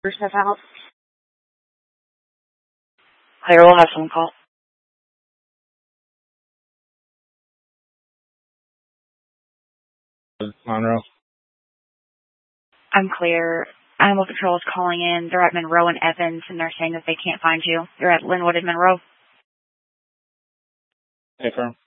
Have help. Claire will have some call. Monroe. I'm Claire. Animal Control is calling in. They're at Monroe and Evans, and they're saying that they can't find you. You're at Linwood and Monroe. Hey, firm.